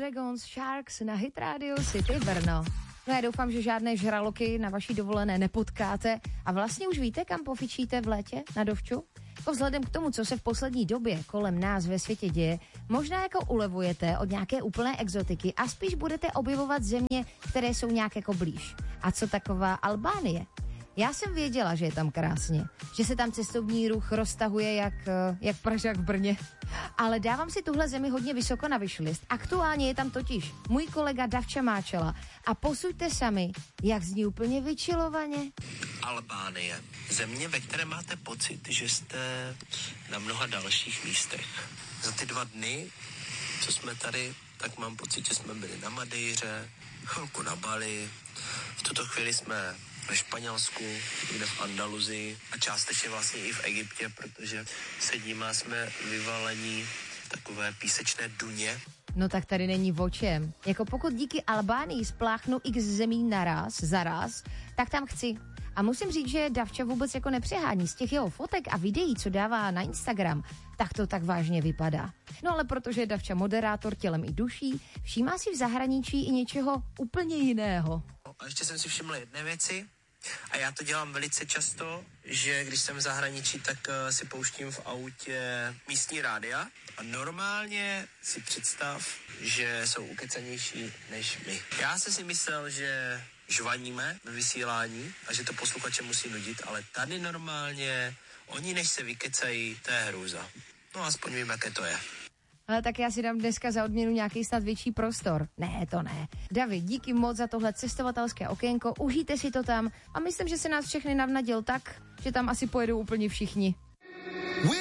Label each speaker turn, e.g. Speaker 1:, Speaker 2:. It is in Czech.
Speaker 1: Dragons Sharks na Hit Radio City Brno. No já doufám, že žádné žraloky na vaší dovolené nepotkáte a vlastně už víte, kam pofičíte v létě na dovču? Jako vzhledem k tomu, co se v poslední době kolem nás ve světě děje, možná jako ulevujete od nějaké úplné exotiky a spíš budete objevovat země, které jsou nějak jako blíž. A co taková Albánie? Já jsem věděla, že je tam krásně, že se tam cestovní ruch roztahuje jak Pražák v Brně. Ale dávám si tuhle zemi hodně vysoko na wishlist. Aktuálně je tam totiž můj kolega Davča Máčela. A posuďte sami, jak zní úplně vyčilovaně.
Speaker 2: Albánie. Země, ve které máte pocit, že jste na mnoha dalších místech. Za ty 2 dny, co jsme tady, tak mám pocit, že jsme byli na Madejře, chvilku na Bali. V tuto chvíli jsme ve Španělsku, někde v Andaluzii a částečně vlastně i v Egyptě, protože sedíma jsme vyvalení takové písečné duně.
Speaker 1: No tak tady není o čem. Jako pokud díky Albánii spláchnu x zemí zaraz, tak tam chci. A musím říct, že Davča vůbec jako nepřehání. Z těch jeho fotek a videí, co dává na Instagram, tak to tak vážně vypadá. No ale protože je Davča moderátor tělem i duší, všímá si v zahraničí i něčeho úplně jiného.
Speaker 2: A ještě jsem si všiml jedné věci a já to dělám velice často, že když jsem v zahraničí, tak si pouštím v autě místní rádia a normálně si představ, že jsou ukecanější než my. Já jsem si myslel, že žvaníme ve vysílání a že to posluchače musí nudit, ale tady normálně oni než se vykecají, to je hrůza. No aspoň vím, jaké to je.
Speaker 1: Ale tak já si dám dneska za odměnu nějaký snad větší prostor. Ne, to ne. David, díky moc za tohle cestovatelské okénko, užijte si to tam a myslím, že se nás všechny navnadil tak, že tam asi pojedou úplně všichni.